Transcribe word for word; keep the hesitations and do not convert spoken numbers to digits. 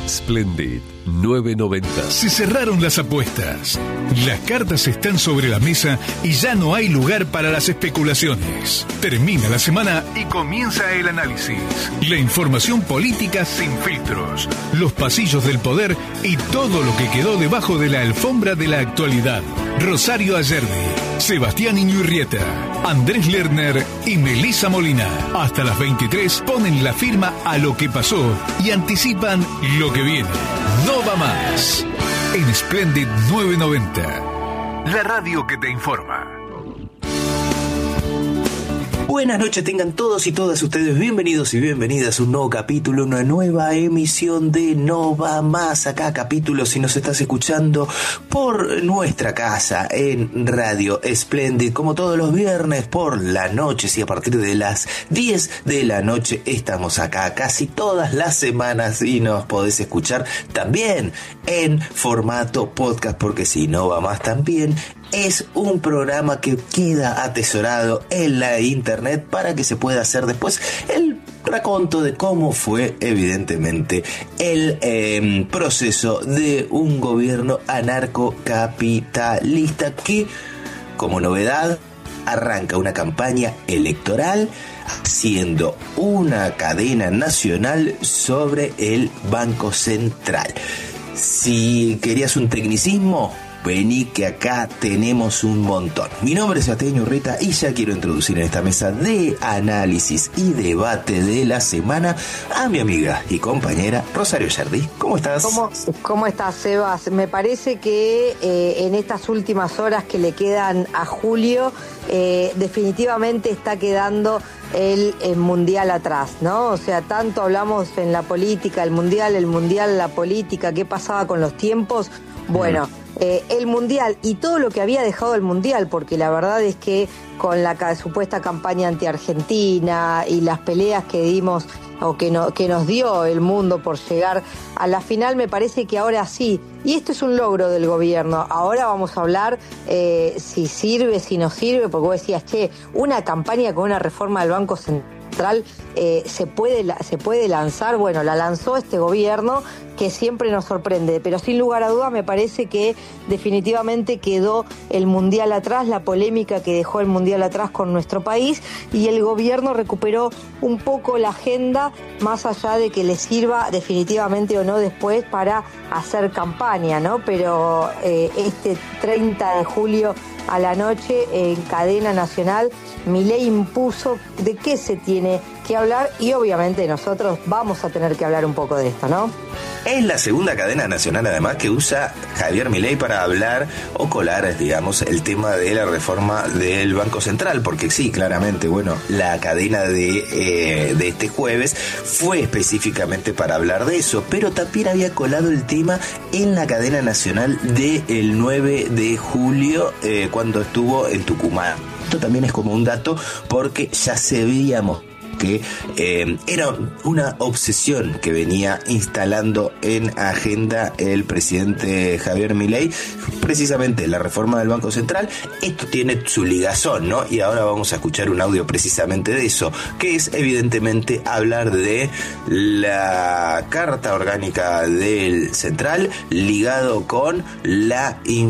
Splendid novecientos noventa. Se cerraron las apuestas. Las cartas están sobre la mesa y ya no hay lugar para las especulaciones. Termina la semana y comienza el análisis. La información política sin filtros. Los pasillos del poder y todo lo que quedó debajo de la alfombra de la actualidad. Rosario Ayerdi, Sebastián Iñurrieta, Andrés Lerner y Melissa Molina. Hasta las veintitrés ponen la firma a lo que pasó y anticipan lo que viene. No va más. En Splendid novecientos noventa. La radio que te informa. Buenas noches tengan todos y todas ustedes, bienvenidos y bienvenidas a un nuevo capítulo, una nueva emisión de No Va Más. Acá capítulo si nos estás escuchando por nuestra casa en Radio Splendid, como todos los viernes por la noche, y a partir de las diez de la noche estamos acá casi todas las semanas y nos podés escuchar también en formato podcast, porque si No Va Más también es un programa que queda atesorado en la internet para que se pueda hacer después el raconto de cómo fue evidentemente el eh, proceso de un gobierno anarcocapitalista que, como novedad, arranca una campaña electoral haciendo una cadena nacional sobre el Banco Central. Si querías un tecnicismo, vení que acá tenemos un montón. Mi nombre es Sebastián Iñurrieta y ya quiero introducir en esta mesa de análisis y debate de la semana a mi amiga y compañera Rosario Ayerdi. ¿Cómo estás? ¿Cómo, cómo estás, Sebas? Me parece que eh, en estas últimas horas que le quedan a Julio, eh, definitivamente está quedando el, el mundial atrás, ¿no? O sea, tanto hablamos en la política, el mundial, el mundial, la política, qué pasaba con los tiempos. Bueno, eh, el Mundial y todo lo que había dejado el Mundial, porque la verdad es que con la ca- supuesta campaña anti-Argentina y las peleas que dimos o que, no, que nos dio el mundo por llegar a la final, me parece que ahora sí, y esto es un logro del gobierno. Ahora vamos a hablar eh, si sirve, si no sirve, porque vos decías, che, una campaña con una reforma del Banco Central eh, se puede se puede lanzar. Bueno, la lanzó este gobierno que siempre nos sorprende, pero sin lugar a dudas me parece que definitivamente quedó el mundial atrás, la polémica que dejó el mundial atrás con nuestro país, y el gobierno recuperó un poco la agenda, más allá de que le sirva definitivamente o no después para hacer campaña, ¿no? Pero eh, este treinta de julio a la noche en cadena nacional, Milei impuso de qué se tiene que hablar y obviamente nosotros vamos a tener que hablar un poco de esto, ¿no? Es la segunda cadena nacional, además, que usa Javier Milei para hablar o colar, digamos, el tema de la reforma del Banco Central, porque sí, claramente, bueno, la cadena de, eh, de este jueves fue específicamente para hablar de eso, pero también había colado el tema en la cadena nacional del nueve de julio, eh, cuando estuvo en Tucumán. Esto también es como un dato, porque ya sabíamos que eh, era una obsesión que venía instalando en agenda el presidente Javier Milei, precisamente la reforma del Banco Central. Esto tiene su ligazón, ¿no? Y ahora vamos a escuchar un audio precisamente de eso, que es evidentemente hablar de la Carta Orgánica del Central ligado con la